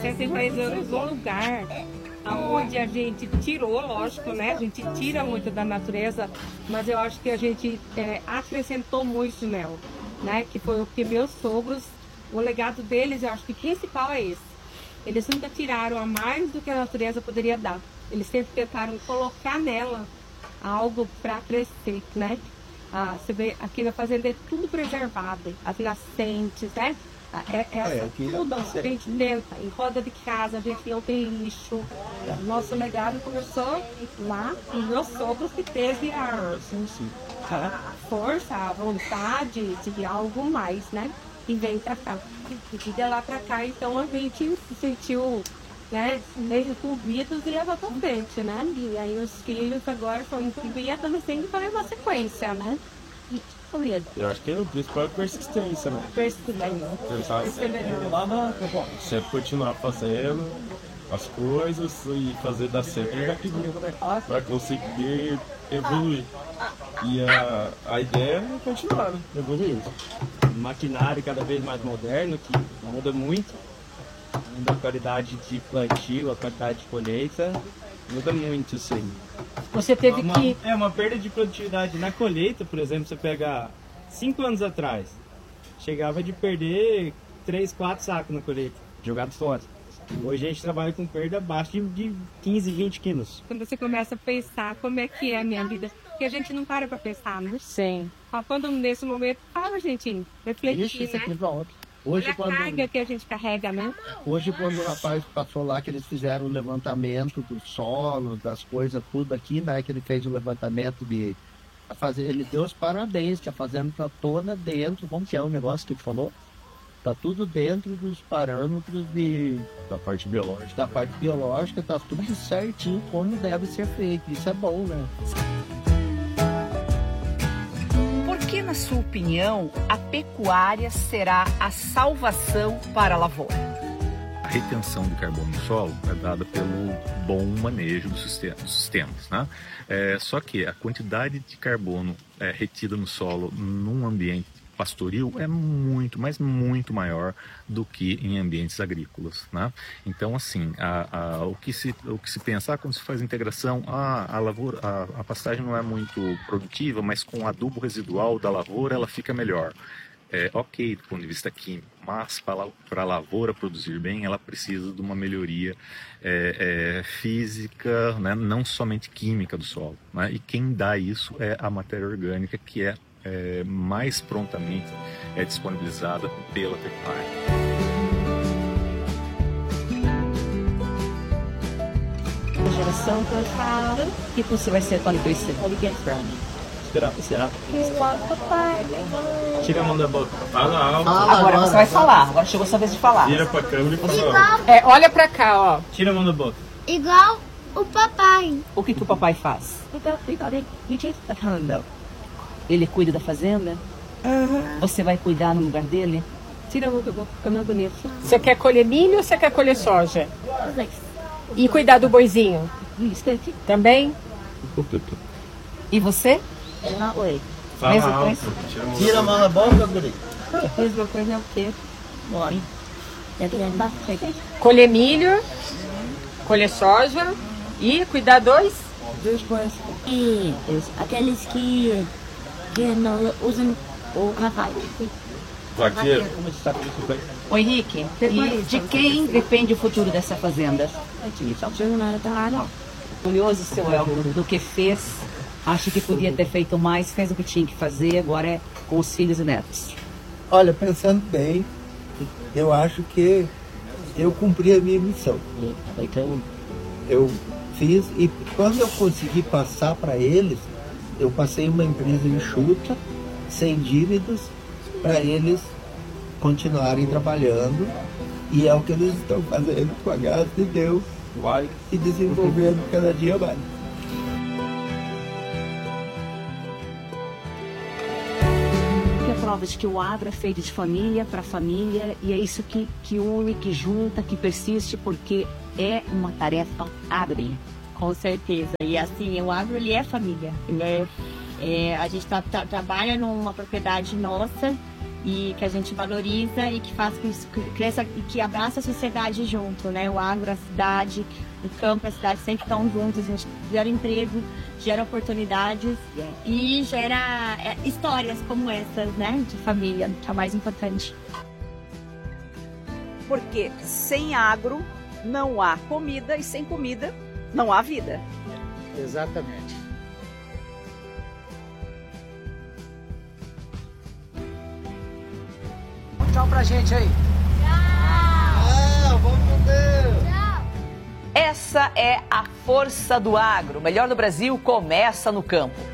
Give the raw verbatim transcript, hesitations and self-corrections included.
sessenta e três anos no lugar onde a gente tirou, lógico, né? A gente tira muito da natureza, mas eu acho que a gente é, acrescentou muito nela, né? Que foi o que meus sogros, o legado deles, eu acho que o principal é esse. Eles nunca tiraram a mais do que a natureza poderia dar. Eles sempre tentaram colocar nela algo para crescer, né? Ah, você vê aqui na fazenda é tudo preservado, as nascentes, né? É, é, é tudo a gente tenta, em roda de casa, a gente não tem lixo. Nosso legado começou lá com meus sogros que teve a, a força, a vontade de algo mais, né? E vem pra cá. E de lá pra cá, então a gente se sentiu, né, meio convidos e leva pra frente, né? E aí os filhos agora são incluídos e adolescentes para uma sequência, né? Eu acho que o principal é persistência, né? Persistência. Sempre continuar fazendo as coisas e fazer dar certo para conseguir evoluir. E a, a ideia é continuar, né? Evoluindo. Maquinário cada vez mais moderno, que muda muito. Muda a qualidade de plantio, a quantidade de colheita. Muda muito, sim. Você teve uma, que... É uma perda de produtividade na colheita, por exemplo, você pega cinco anos atrás, chegava de perder três, quatro sacos na colheita, jogados fora. Hoje a gente trabalha com perda abaixo de, de quinze, vinte quilos. Quando você começa a pensar como é que é a minha vida, porque a gente não para pra pensar, né? Sim. Quando nesse momento, fala, gente, refletir, Isso, né? aqui volta. Hoje, a quando, carga que a gente carrega, né? Hoje, quando o rapaz passou lá, que eles fizeram o levantamento do solo, das coisas, tudo aqui, né? Que ele fez o levantamento de... A fazer, ele deu os parabéns, que a fazenda está toda dentro, como que é o negócio que ele falou? Está tudo dentro dos parâmetros de... Da parte biológica. Da parte biológica, está tudo certinho como deve ser feito. Isso é bom, né? Por que, na sua opinião, a pecuária será a salvação para a lavoura? A retenção de carbono no solo é dada pelo bom manejo dos sistemas, dos sistemas, né? É, só que a quantidade de carbono é, retida no solo num ambiente pastoril é muito, mas muito maior do que em ambientes agrícolas, né? Então, assim, a, a, o, que se, o que se pensa, ah, quando se faz integração, ah, a, lavoura, a, a pastagem não é muito produtiva, mas com o adubo residual da lavoura ela fica melhor. É, ok, do ponto de vista químico, mas para a lavoura produzir bem, ela precisa de uma melhoria é, é, física, né? Não somente química do solo, né? E quem dá isso é a matéria orgânica, que é, é mais prontamente é disponibilizada pela pecuária. Geração plantada, que você vai ser quando crescer? Será? Será? Tira a mão da boca. Fala alto. Agora, agora você vai falar. Agora chegou a sua vez de falar. Vira pra câmera e fala. É, olha pra cá, ó. Tira a mão da boca. Igual o papai. O que, que o papai faz? Ele cuida da fazenda? Uhum. Você vai cuidar no lugar dele? Tira a mão da boca, fica mais bonito. Você quer colher milho ou você quer colher soja? E cuidar do boizinho? Isso aqui. Também? E você? Não, oi. Fala Mesma alto. coisa? Tira a mão Tira a mão da boca, guri. Mesma coisa é o quê? Bora. Eu queria bastante. Colher milho, colher soja e cuidar dois? Duas coisas. E aqueles que, que não usam o cavalo. Vaqueiro. Ô Henrique, e de quem depende o futuro dessa fazenda? Não nada tá lá, não. Curioso, seu Elvio, do que fez, acha que podia ter feito mais, fez o que tinha que fazer, agora é com os filhos e netos. Olha, pensando bem, eu acho que eu cumpri a minha missão. Então, Eu fiz e quando eu consegui passar para eles, eu passei uma empresa enxuta, sem dívidas, para eles continuarem trabalhando, e é o que eles estão fazendo com a graça de Deus, vai se desenvolvendo cada dia mais. que é prova de que o agro é feito de família para família, e é isso que, que une, que junta, que persiste, porque é uma tarefa árdua. Com certeza. E assim, o agro ele é família, né? É, a gente tá, tá, trabalha numa propriedade nossa e que a gente valoriza e que faz com que isso cresça e que abraça a sociedade junto, né? O agro, a cidade, o campo e a cidade sempre estão juntos, a gente gera emprego, gera oportunidades e gera é, histórias como essas, né? De família, que é o mais importante. Porque sem agro não há comida e sem comida não há vida. Exatamente. Tchau pra gente aí. Tchau, vamos com Deus. Essa é a força do agro. O melhor do Brasil começa no campo.